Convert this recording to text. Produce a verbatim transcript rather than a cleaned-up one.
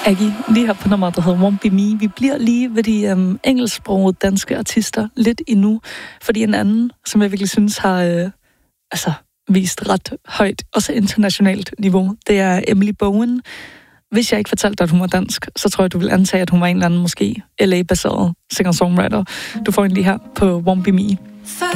Aggie, lige her på nummeret, der hedder Won't Be Me. Vi bliver lige ved de øhm, engelsksprogede danske artister lidt endnu, fordi en anden, som jeg virkelig synes har øh, altså, vist ret højt, også internationalt niveau, det er Emily Bowen. Hvis jeg ikke fortalte dig, at hun var dansk, så tror jeg, du vil antage, at hun var en eller anden måske L A-baseret singer-songwriter. Du får en lige her på Won't Be Me.